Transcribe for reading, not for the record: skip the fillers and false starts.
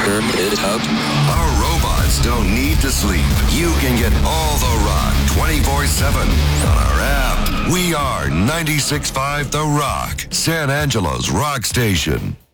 turn it up. Our robots don't need to sleep. You can get all the rock 24/7 on our app. We are 96.5 The Rock, San Angelo's rock station.